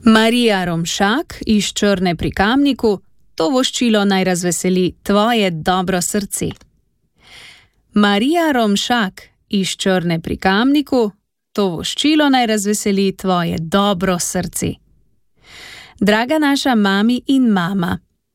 Marija Romšak iz Črne pri Kamniku, to voščilo naj razveseli tvoje dobro srce. Marija Romšak iz Črne pri Kamniku, to voščilo naj razveseli tvoje dobro srce. Draga naša mami in mama,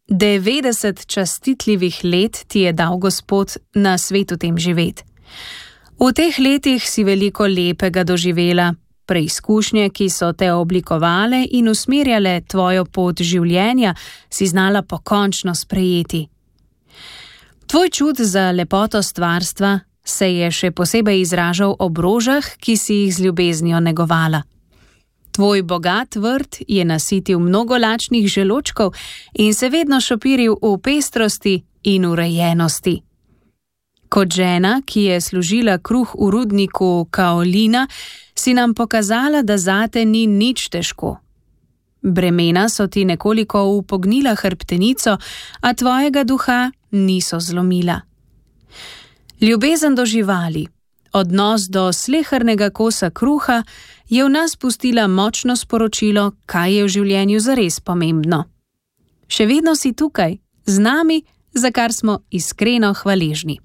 90 častitljivih let ti je dal Gospod na svetu tem živeti. V teh letih si veliko lepega doživela, preizkušnje, ki so te oblikovale in usmerjale tvojo pot življenja, si znala pokončno sprejeti. Tvoj čut za lepoto stvarstva se je še posebej izražal ob rožah, ki si jih z ljubeznijo negovala. Tvoj bogat vrt je nasitil mnogo lačnih želočkov in se vedno šopiril v pestrosti in urejenosti. Kot žena, ki je služila kruh v rudniku kaolina, si nam pokazala, da zate ni nič težko. Bremena so ti nekoliko upognila hrbtenico, a tvojega duha niso zlomila. Ljubezen do živali, odnos do slehernega kosa kruha je v nas pustila močno sporočilo, kaj je v življenju zares pomembno. Še vedno si tukaj, z nami, za kar smo iskreno hvaležni.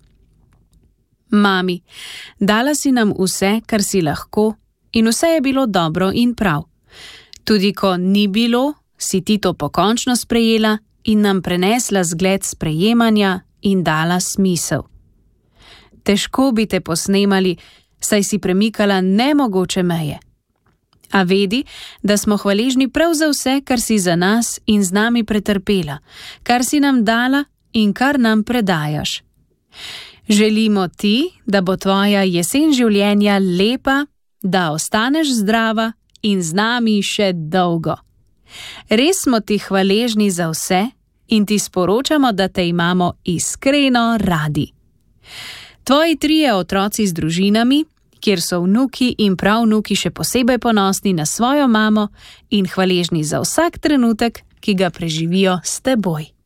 Mami, dala si nam vse, kar si lahko, in vse je bilo dobro in prav. Tudi ko ni bilo, si ti to pokončno sprejela in nam prenesla zgled sprejemanja in dala smisel. Težko bi te posnemali, saj si premikala nemogoče meje. A vedi, da smo hvaležni prav za vse, kar si za nas in z nami pretrpela, kar si nam dala in kar nam predajaš. Želimo ti, da bo tvoja jesen življenja lepa, da ostaneš zdrava in z nami še dolgo. Res smo ti hvaležni za vse in ti sporočamo, da te imamo iskreno radi. Tvoji 3 otroci z družinami, kjer so vnuki in pravnuki še posebej ponosni na svojo mamo in hvaležni za vsak trenutek, ki ga preživijo s teboj.